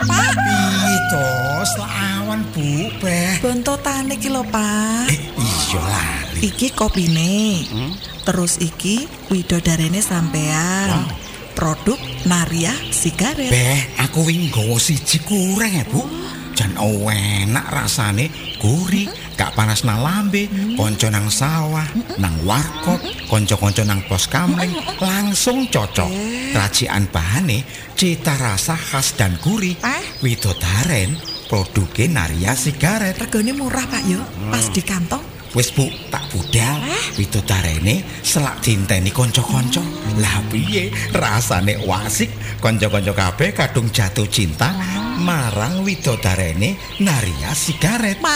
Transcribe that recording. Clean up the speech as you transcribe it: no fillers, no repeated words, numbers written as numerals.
Pak. Piye to, selawan Bu, Beh. Bontotane iki lho, Pak. Iya lali. Iki kopine. Terus iki widodarene sampean. Produk Naria Sigaret. Beh, aku wingi nggawa siji kurang ya, Bu. Jan enak rasane, gurih, gak panas nang lambe, kanca nang sawah, nang warkop, kanca-kanca nang pos kamling, langsung cocok. Racikan bahane, cita rasa khas dan gurih. Widodaren, produke Naria Sigaret. Regane murah, Pak yo. Pas di kantong. Wis Bu, tak budal. Widodarene selak dinteni kanca-kanca. Lah piye rasane wasik, kanca-kanca kabeh kadung jatuh cinta marang widodarene Naria Sigaret.